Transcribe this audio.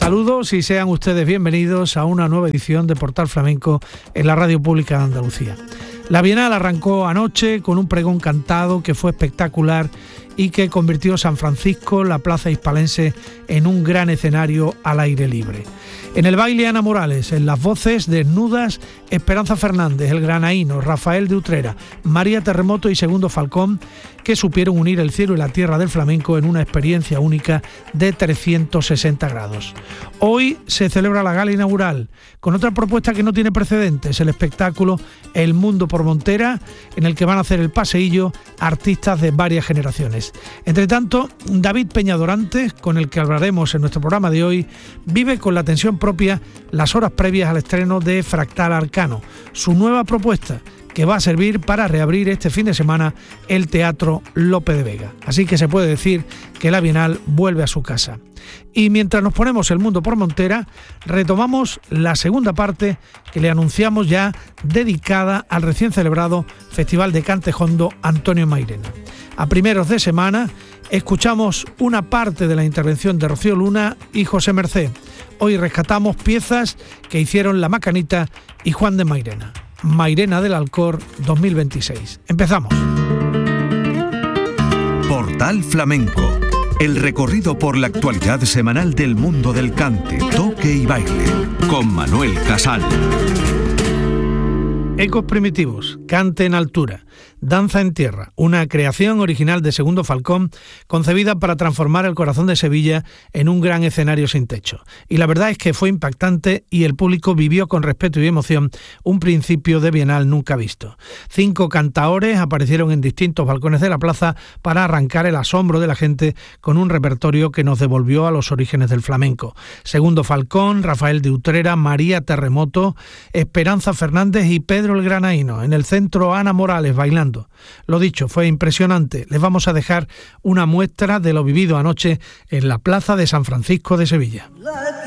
Saludos y sean ustedes bienvenidos a una nueva edición de Portal Flamenco en la Radio Pública de Andalucía. La Bienal arrancó anoche con un pregón cantado que fue espectacular y que convirtió San Francisco, la plaza hispalense, en un gran escenario al aire libre. En el baile, Ana Morales, en las voces desnudas, Esperanza Fernández, el granaíno, Rafael de Utrera, María Terremoto y Segundo Falcón, que supieron unir el cielo y la tierra del flamenco en una experiencia única de 360 grados. Hoy se celebra la gala inaugural, con otra propuesta que no tiene precedentes, el espectáculo El Mundo por Montera, en el que van a hacer el paseillo artistas de varias generaciones. Entre tanto, David Peñadorantes, con el que hablaremos en nuestro programa de hoy, vive con la tensión propia las horas previas al estreno de Fractal Arcano, su nueva propuesta, que va a servir para reabrir este fin de semana el Teatro Lope de Vega. Así que se puede decir que la Bienal vuelve a su casa. Y mientras nos ponemos El Mundo por Montera, retomamos la segunda parte que le anunciamos ya, dedicada al recién celebrado Festival de Cante Jondo Antonio Mairena. A primeros de semana escuchamos una parte de la intervención de Rocío Luna y José Mercé. Hoy rescatamos piezas que hicieron La Macanita y Juan de Mairena. Mairena del Alcor 2026. Empezamos. Portal Flamenco. El recorrido por la actualidad semanal del mundo del cante, toque y baile. Con Manuel Casal. Ecos primitivos, cante en altura, danza en tierra, una creación original de Segundo Falcón, concebida para transformar el corazón de Sevilla en un gran escenario sin techo. Y la verdad es que fue impactante y el público vivió con respeto y emoción un principio de Bienal nunca visto. 5 cantaores aparecieron en distintos balcones de la plaza para arrancar el asombro de la gente con un repertorio que nos devolvió a los orígenes del flamenco. Segundo Falcón, Rafael de Utrera, María Terremoto, Esperanza Fernández y Pedro el Granaíno. En el centro, Ana Morales bailando. Lo dicho, fue impresionante. Les vamos a dejar una muestra de lo vivido anoche en la plaza de San Francisco de Sevilla.